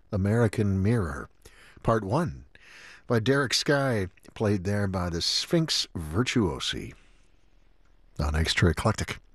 American Mirror, Part 1 by Derek Sky, played there by the Sphinx Virtuosi on Extra Eclectic.